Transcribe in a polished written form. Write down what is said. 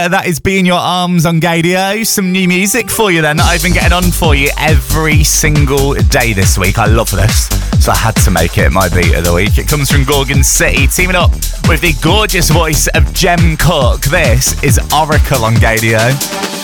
That is Be In Your Arms on Gadio. Some new music for you then that I've been getting on for you every single day this week. I love this, so I had to make it my beat of the week. It comes from Gorgon City, teaming up with the gorgeous voice of Jem Cook. This is Oracle on Gadio.